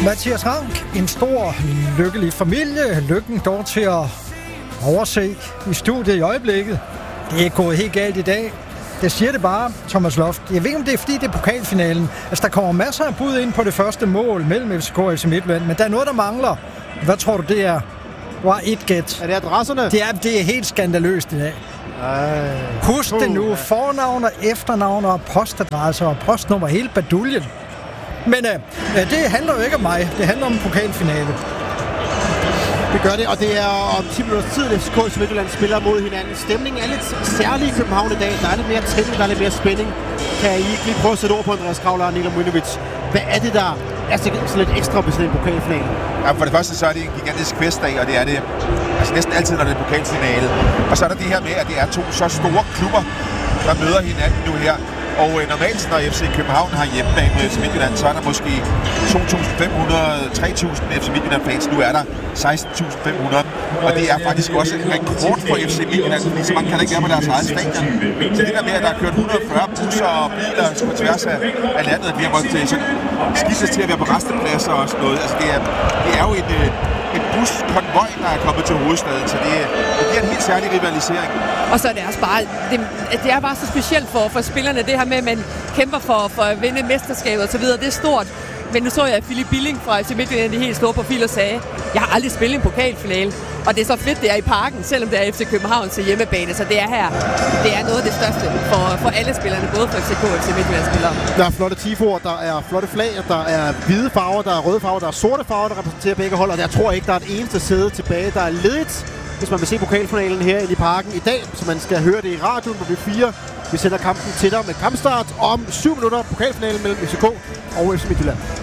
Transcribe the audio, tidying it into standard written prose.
Mathias Rank, en stor, lykkelig familie. Lykken dog til at overse i studiet i øjeblikket. Det er gået helt galt i dag. Det siger det bare, Thomas Loft. Jeg ved ikke, om det er, fordi det er pokalfinalen. Altså, der kommer masser af bud ind på det første mål mellem FCK og FC Midtjylland, men der er noget, der mangler. Hvad tror du, det er? Du har et gæt. Er det adresserne? Det er helt skandaløst i dag. Husk det nu. Fornavn og efternavn og postadresser og postnummer, hele baduljen. Men det handler jo ikke om mig. Det handler om en pokalfinale. Det gør det, og det er om 10 minutters tid, at FCK og FC Midtjylland spiller mod hinanden. Stemningen er lidt særlig i København i dag. Der er lidt mere tænding, der er lidt mere spænding. Kan I ikke lige prøve at sætte ord på Andreas Kravler og Nikola Mujnovic? Hvad er det, der er så lidt ekstra ved sådan en pokalfinale? Ja, for det første så er det en gigantisk festdag, og det er det altså næsten altid, når det er pokalfinale. Og så er der det her med, at det er to så store klubber, der møder hinanden nu her. Og normalt, når FC København har hjemmebane med FC Midtjylland, så er der måske 2.500-3.000 FC Midtjylland-fans. Nu er der 16.500, og det er faktisk også en rekord for FC Midtjylland, fordi så mange kan der ikke være på deres eget stadion. Så det der med, at der er kørt 140 busser og biler på tværs af landet, at vi har måttet skiftes til at være på restepladser og sådan noget. Altså, det er jo et buskonvoj, der er kommet til hovedstaden, så det giver en helt særlig rivalisering. Og så er det også bare, det er bare så specielt for spillerne, det her med, at man kæmper for at vinde mesterskabet og så videre. Det er stort. Men nu så jeg, at Philip Billing fra FC Midtjylland, de helt store profiler, sagde, jeg har aldrig spillet en pokalfinale. Og det er så fedt, det er i Parken, selvom det er FC København til hjemmebane. Så det er her. Det er noget af det største for alle spillerne, både for FCK og FC Midtjylland-spillere. Der er flotte tifoer, der er flotte flag, der er hvide farver, der er røde farver, der er sorte farver, der repræsenterer begge hold. Og jeg tror ikke, der er et eneste sæde tilbage, der er ledigt, hvis man vil se pokalfinalen her i Parken i dag. Så man skal høre det i radioen på B4. Vi sender kampen til dig med kampstart om 7 minutter. Pokalfinalen mellem FCK og FC Midtjylland.